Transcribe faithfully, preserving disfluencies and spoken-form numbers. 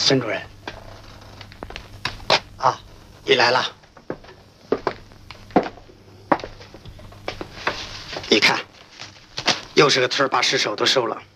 孙主任，啊，你来了。你看，又是个村把尸首都收了。